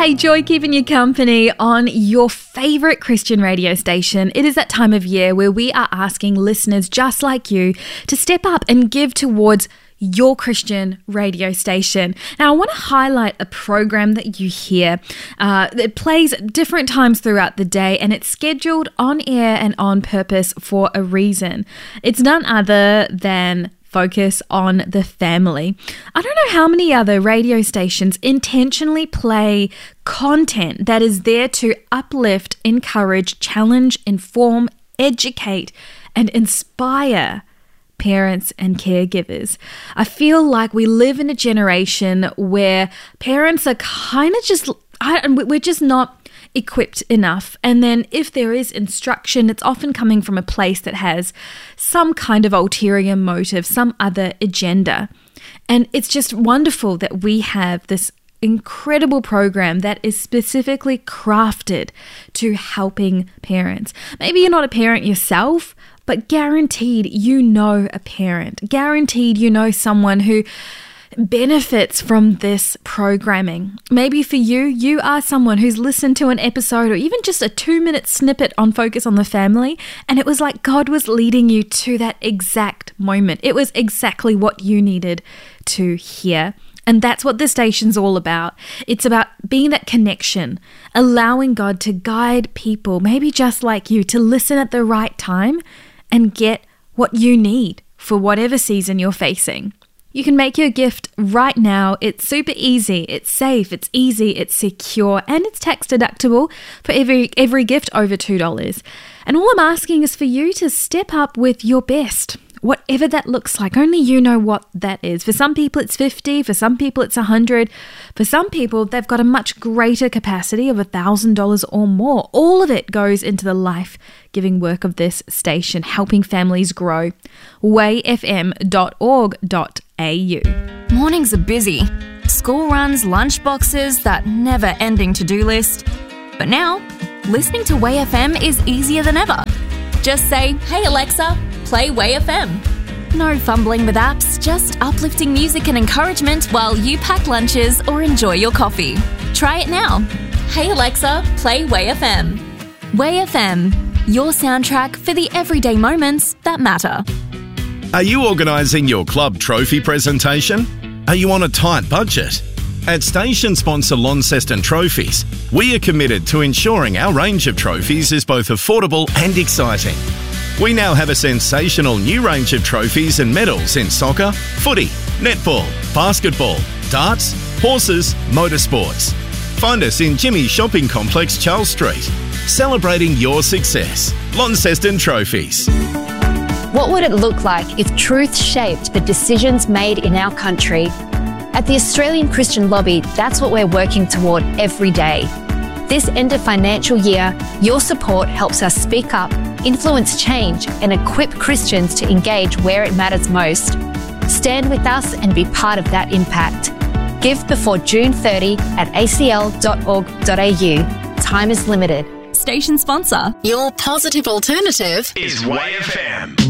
Hey, Joy keeping you company on your favourite Christian radio station. It is that time of year where we are asking listeners just like you to step up and give towards your Christian radio station. Now, I want to highlight a program that you hear. It plays different times throughout the day, and it's scheduled on air and on purpose for a reason. It's none other than Focus on the Family. I don't know how many other radio stations intentionally play content that is there to uplift, encourage, challenge, inform, educate, and inspire parents and caregivers. I feel like we live in a generation where parents are kind of we're just not equipped enough. And then if there is instruction, it's often coming from a place that has some kind of ulterior motive, some other agenda. And it's just wonderful that we have this incredible program that is specifically crafted to helping parents. Maybe you're not a parent yourself, but guaranteed you know a parent. Guaranteed you know someone who benefits from this programming. Maybe for you, you are someone who's listened to an episode or even just a 2-minute snippet on Focus on the Family, and it was like God was leading you to that exact moment. It was exactly what you needed to hear. And that's what this station's all about. It's about being that connection, allowing God to guide people, maybe just like you, to listen at the right time and get what you need for whatever season you're facing. You can make your gift right now. It's super easy, it's safe, it's easy, it's secure, and it's tax deductible for every gift over $2. And all I'm asking is for you to step up with your best, whatever that looks like. Only you know what that is. For some people it's 50, for some people it's 100. For some people, they've got a much greater capacity of $1,000 or more. All of it goes into the life-giving work of this station, helping families grow. wayfm.org.au. Mornings are busy. School runs, lunch boxes, that never-ending to-do list. But now, listening to Way FM is easier than ever. Just say, "Hey Alexa, play Way FM." No fumbling with apps, just uplifting music and encouragement while you pack lunches or enjoy your coffee. Try it now. Hey Alexa, play Way FM. Way FM, your soundtrack for the everyday moments that matter. Are you organising your club trophy presentation? Are you on a tight budget? At station sponsor Launceston Trophies, we are committed to ensuring our range of trophies is both affordable and exciting. We now have a sensational new range of trophies and medals in soccer, footy, netball, basketball, darts, horses, motorsports. Find us in Jimmy's Shopping Complex, Charles Street. Celebrating your success. Launceston Trophies. What would it look like if truth shaped the decisions made in our country? At the Australian Christian Lobby, that's what we're working toward every day. This end of financial year, your support helps us speak up, influence change, and equip Christians to engage where it matters most. Stand with us and be part of that impact. Give before June 30 at acl.org.au. Time is limited. Station sponsor. Your positive alternative is Way FM.